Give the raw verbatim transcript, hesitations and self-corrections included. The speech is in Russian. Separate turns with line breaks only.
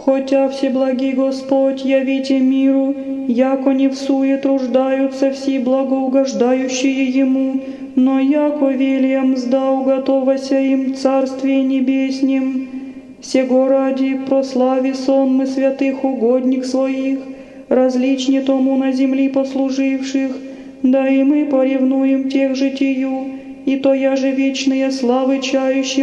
Хотя всеблагий Господь явите миру, яко не в суе труждаются все благоугождающие Ему, но яко велием мзда уготовася им Царствие Небеснем. Сего ради прослави сонмы святых угодник своих, различне тому на земли послуживших, да и мы поревнуем тех житию, и то я же вечные славы чающим